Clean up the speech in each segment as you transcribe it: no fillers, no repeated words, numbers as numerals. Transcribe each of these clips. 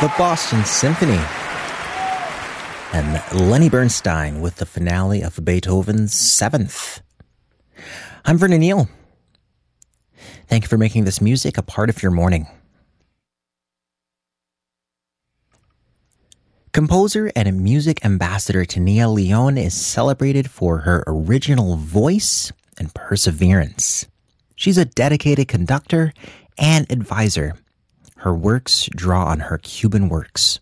The Boston Symphony, and Lenny Bernstein with the finale of Beethoven's Seventh. I'm Vernon Neal. Thank you for making this music a part of your morning. Composer and music ambassador Tenilla Leon is celebrated for her original voice and perseverance. She's a dedicated conductor and advisor. Her works draw on her Cuban works.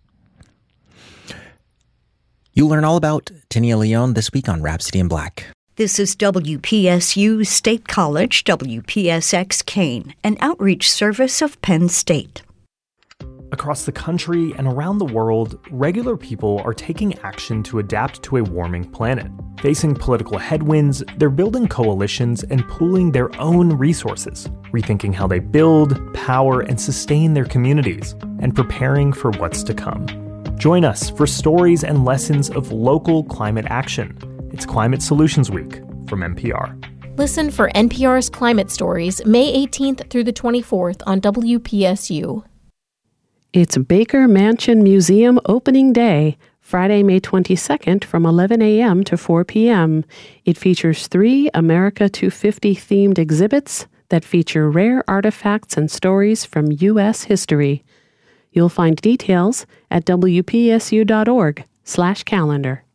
You'll learn all about Tenilla Leon this week on Rhapsody in Black. This is WPSU State College, WPSX Kane, an outreach service of Penn State. Across the country and around the world, regular people are taking action to adapt to a warming planet. Facing political headwinds, they're building coalitions and pooling their own resources, rethinking how they build, power, and sustain their communities, and preparing for what's to come. Join us for stories and lessons of local climate action. It's Climate Solutions Week from NPR. Listen for NPR's Climate Stories May 18th through the 24th on WPSU. It's Baker Mansion Museum Opening Day, Friday, May 22nd from 11 a.m. to 4 p.m. It features 3 America 250-themed exhibits that feature rare artifacts and stories from U.S. history. You'll find details at wpsu.org/calendar.